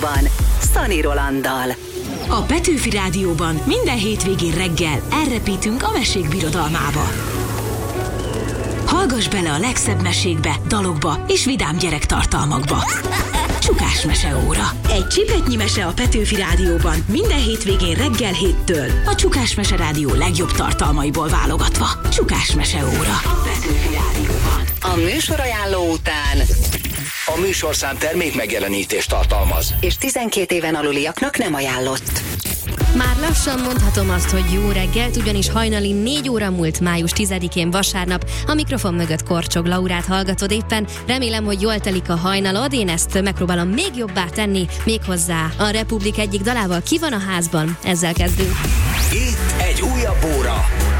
Szani Rolanddal. A Petőfi Rádióban minden hétvégén reggel elrepítünk a mesék birodalmába. Hallgass bele a legszebb mesékbe, dalokba és vidám gyerektartalmakba. Csukás meseóra. Egy csipetnyi mese a Petőfi Rádióban minden hétvégén reggel 7-től. A Csukás Mese Rádió legjobb tartalmaiból válogatva. Csukás meseóra. A Petőfi Rádióban. A műsorajánló után A műsorszám termék megjelenítést tartalmaz, és 12 éven aluliaknak nem ajánlott. Már lassan mondhatom azt, hogy jó reggelt, ugyanis hajnali 4 óra múlt május 10-én vasárnap. A mikrofon mögött Korcsog Laurát hallgatod éppen. Remélem, hogy jól telik a hajnalod. Én ezt megpróbálom még jobbá tenni, méghozzá a Republik egyik dalával. Ki van a házban? Ezzel kezdünk. itt egy újabb óra